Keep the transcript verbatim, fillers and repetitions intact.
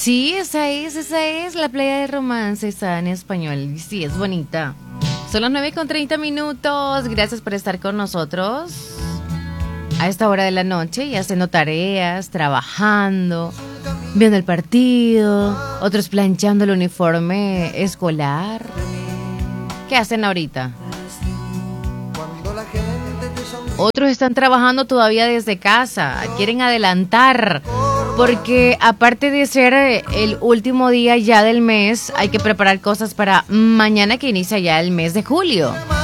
Sí, esa es, esa es la playa de romance, está en español. Sí, es bonita. Son las nueve con treinta minutos. Gracias por estar con nosotros a esta hora de la noche y haciendo tareas, trabajando, viendo el partido, otros planchando el uniforme escolar. ¿Qué hacen ahorita? Otros están trabajando todavía desde casa, quieren adelantar, porque aparte de ser el último día ya del mes, hay que preparar cosas para mañana que inicia ya el mes de julio.